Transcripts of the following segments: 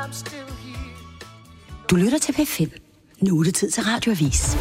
Du lytter til P5. Nu er det tid til Radioavis.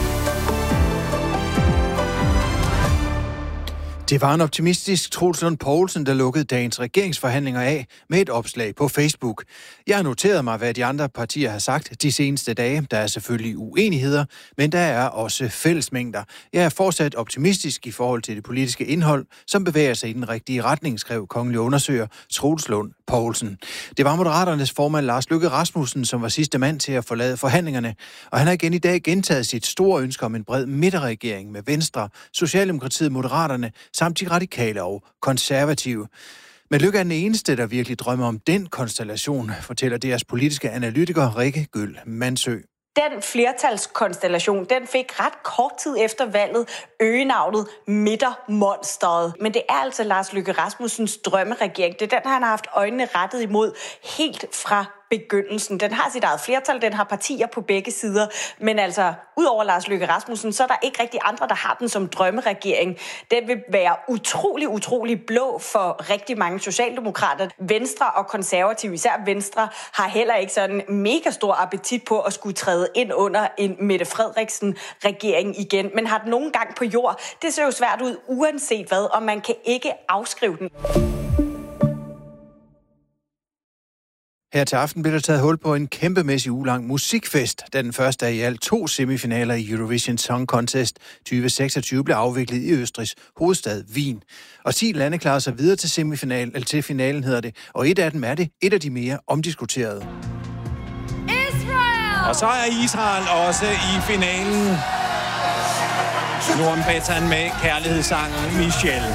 Det var en optimistisk Troels Lund Poulsen, der lukkede dagens regeringsforhandlinger af med et opslag på Facebook. Jeg har noteret mig, hvad de andre partier har sagt de seneste dage. Der er selvfølgelig uenigheder, men der er også fællesmængder. Jeg er fortsat optimistisk i forhold til det politiske indhold, som bevæger sig i den rigtige retning, skrev kongelig undersøger Troels Lund Poulsen. Det var Moderaternes formand Lars Løkke Rasmussen, som var sidste mand til at forlade forhandlingerne, og han har igen i dag gentaget sit store ønske om en bred midterregering med Venstre, Socialdemokratiet, Moderaterne samt de radikale og konservative. Men Løkke er den eneste, der virkelig drømmer om den konstellation, fortæller deres politiske analytiker Rikke Gøl Mansø. Den flertalskonstellation, den fik ret kort tid efter valget øgenavnet midtermonsteret. Men det er altså Lars Løkke Rasmussens drømmeregering. Det er den, han har haft øjnene rettet imod helt fra begyndelsen. Den har sit eget flertal, den har partier på begge sider, men altså, udover Lars Løkke Rasmussen, så er der ikke rigtig andre, der har den som drømmeregering. Den vil være utrolig blå for rigtig mange socialdemokrater. Venstre og konservative, især Venstre, har heller ikke sådan mega stor appetit på at skulle træde ind under en Mette Frederiksen-regering igen, men har den nogen gang på jord. Det ser jo svært ud, uanset hvad, og man kan ikke afskrive den. Her til aften blev der taget hul på en kæmpemæssig ugelang musikfest, da den første af i alt 2 semifinaler i Eurovision Song Contest 2026 blev afviklet i Østrigs hovedstad Wien. Og 10 lande klarede sig videre til finalen, hedder det, og et af dem er det et af de mere omdiskuterede. Israel! Og så er Israel også i finalen. Nu omfatter han med kærlighedssangen Michelle.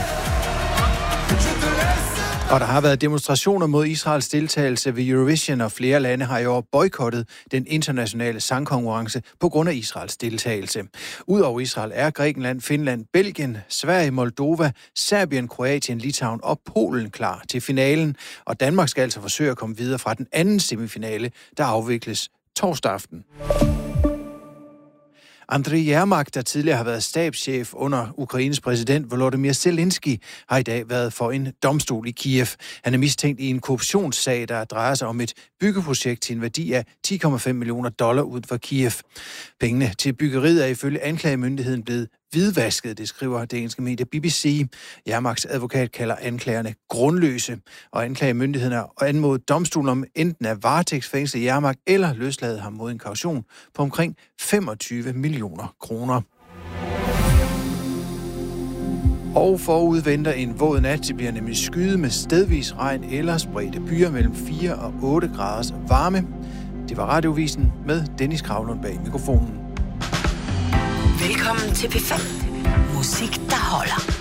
Og der har været demonstrationer mod Israels deltagelse ved Eurovision, og flere lande har i år boykottet den internationale sangkonkurrence på grund af Israels deltagelse. Udover Israel er Grækenland, Finland, Belgien, Sverige, Moldova, Serbien, Kroatien, Litauen og Polen klar til finalen. Og Danmark skal altså forsøge at komme videre fra den anden semifinale, der afvikles torsdag aften. Andriy Yermak, der tidligere har været stabschef under Ukraines præsident Volodymyr Zelensky, har i dag været for en domstol i Kiev. Han er mistænkt i en korruptionssag, der drejer sig om et byggeprojekt til en værdi af $10,5 millioner uden for Kiev. Pengene til byggeriet er ifølge anklagemyndigheden blevet hvidvasket, det skriver det engelske medie BBC. Yermaks advokat kalder anklagerne grundløse, og anklagemyndigheden har anmodet domstolen om enten at varetægtsfængsle Yermak eller løslade ham mod en kaution på omkring 25 millioner kroner. Og forud venter en våd nat. Det bliver nemlig skyet med stedvis regn eller spredte byer mellem 4 og 8 graders varme. Det var Radiovisen med Dennis Kravlund bag mikrofonen. Velkommen til P5. Musik, der holder.